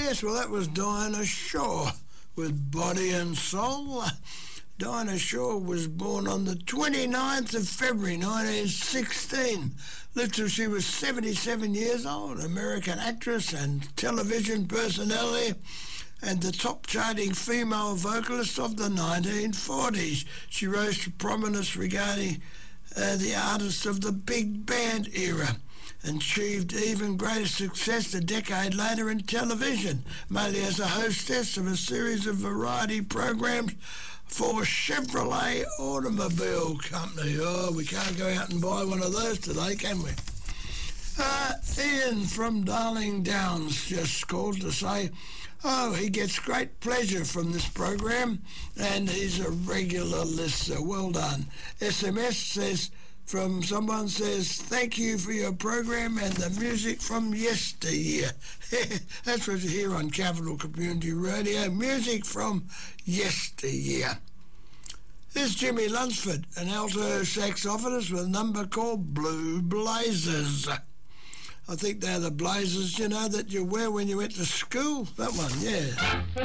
Yes, well, that was Dinah Shore with Body and Soul. Dinah Shore was born on the 29th of February 1916. Lived till she was 77 years old. American actress and television personality, and the top charting female vocalist of the 1940s. She rose to prominence regarding the artists of the big band era, and achieved even greater success a decade later in television, mainly as a hostess of a series of variety programs for Chevrolet Automobile Company. Oh, we can't go out and buy one of those today, can we? Ian from Darling Downs just called to say, he gets great pleasure from this program, and he's a regular listener. Well done. SMS says, someone says, thank you for your program and the music from yesteryear. That's what you hear on Capital Community Radio, music from yesteryear. Here's Jimmy Lunsford, an alto saxophonist with a number called Blue Blazers. I think they're the blazers, that you wear when you went to school. That one, yeah.